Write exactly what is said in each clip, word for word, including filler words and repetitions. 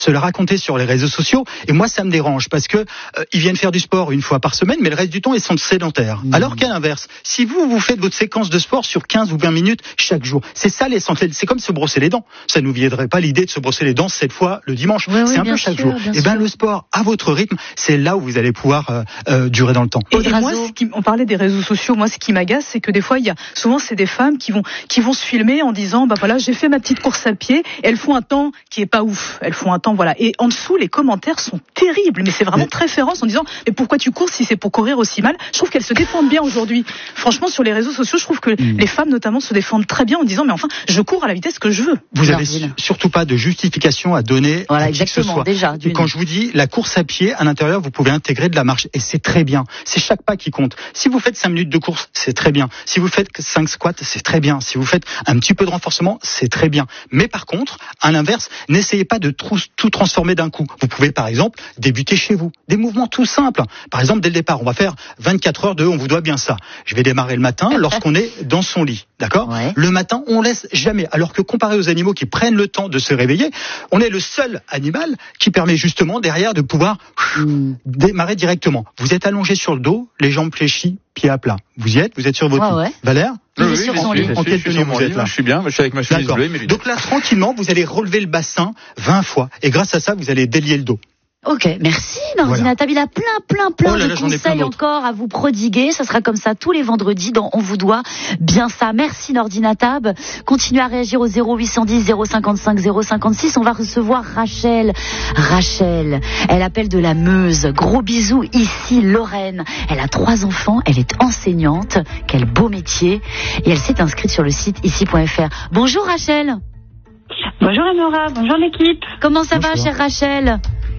se le raconter sur les réseaux sociaux, et moi ça me dérange parce que euh, ils viennent faire du sport une fois par semaine, mais le reste du temps ils sont sédentaires. Mmh. Alors qu'à l'inverse, si vous vous faites votre séquence de sport sur quinze ou vingt minutes chaque jour, c'est ça l'essentiel. C'est comme se brosser les dents. Ça nous viendrait pas l'idée de se brosser les dents sept fois le dimanche. Oui, c'est oui, un peu chaque sûr, jour. Et ben le sport à votre rythme, c'est là où vous allez pouvoir euh, euh, durer dans le temps. Et, et moi, ce qui, on parlait des réseaux sociaux. Moi, ce qui m'agace, c'est que des fois, il y a souvent c'est des femmes qui vont qui vont se filmer en disant bah voilà, j'ai fait ma petite course à pied. Et elles font un temps qui est pas ouf. Elles font un temps voilà. Et en dessous, les commentaires sont terribles. Mais c'est vraiment mais... très féroce en disant mais pourquoi tu cours si c'est pour courir aussi mal. Je trouve qu'elles se défendent bien aujourd'hui. Franchement, sur les réseaux sociaux, je trouve que mmh. les femmes notamment se défendent très bien en disant mais enfin, je cours à la vitesse que je veux. Vous avez surtout pas de justification à donner. Voilà, à exactement. Qui que ce soit. Déjà. Et quand je vous dis la course à pied, à l'intérieur, vous pouvez intégrer de la marche et c'est très bien. C'est chaque pas qui compte. Si vous faites cinq minutes de course, c'est très bien. Si vous faites cinq squats, c'est très bien. Si vous faites un petit peu de renforcement, c'est très bien. Mais par contre, à l'inverse, n'essayez pas de tout transformer d'un coup. Vous pouvez par exemple débuter chez vous. Des mouvements tout simples. Par exemple, dès le départ, on va faire vingt-quatre heures de on vous doit bien ça. Je vais démarrer le matin lorsqu'on est dans son lit. D'accord ? Ouais. Le matin, on laisse jamais. Alors que comparé aux animaux qui prennent le temps de se réveiller, on est le seul animal qui permet justement derrière de pouvoir mmh. démarrer directement. Vous êtes allongé sur le dos, les jambes fléchies, pieds à plat. Vous y êtes ? Vous êtes sur votre ouais, lit. ouais. Valère ? Oui, oui, sur oui, son je, lit. je, En quelle je, je tenue suis sur vous mon êtes lit, là ? je suis bien, je suis avec ma chemise D'accord. bleue et mes lunettes. Donc là, tranquillement, vous allez relever le bassin vingt fois. Et grâce à ça, vous allez délier le dos. Ok, merci Nordinatab. Voilà. Il a plein, plein, plein oh là de là, conseils encore à vous prodiguer. Ça sera comme ça tous les vendredis dans On vous doit bien ça. Merci Nordinatab. Continuez à réagir au zéro huit cent dix zéro cinquante-cinq zéro cinquante-six. On va recevoir Rachel. Rachel, elle appelle de la Meuse. Gros bisous ici, Lorraine. Elle a trois enfants, elle est enseignante. Quel beau métier. Et elle s'est inscrite sur le site ici point f r. Bonjour Rachel. Bonjour Anora, bonjour l'équipe. Comment ça bonjour. va, chère Rachel ?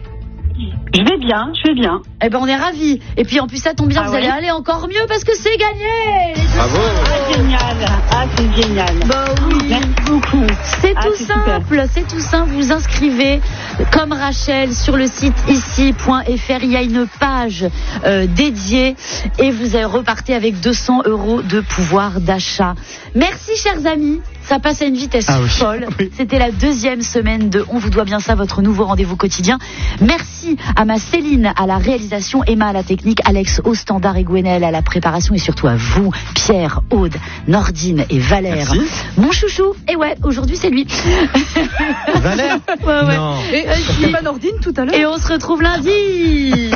Je vais bien, je vais bien. Eh ben on est ravis. Et puis en plus ça tombe bien, ah vous ouais. allez aller encore mieux parce que c'est gagné. Bravo. Ah génial, ah c'est génial. Bah oui. Merci beaucoup. C'est ah, tout c'est simple, super. c'est tout simple. Vous vous inscrivez comme Rachel sur le site ici point f r. Il y a une page euh, dédiée et vous repartez avec deux cents euros de pouvoir d'achat. Merci chers amis. Ça passe à une vitesse ah oui. folle. Oui. C'était la deuxième semaine de On vous doit bien ça, votre nouveau rendez-vous quotidien. Merci à ma Céline à la réalisation, Emma à la technique, Alex au standard et Gwenelle à la préparation et surtout à vous, Pierre, Aude, Nordine et Valère. Merci. Mon chouchou. Et ouais, aujourd'hui c'est lui. Valère ? Ouais, ouais. Non. Et euh, c'était pas Nordine tout à l'heure ? Et on se retrouve lundi.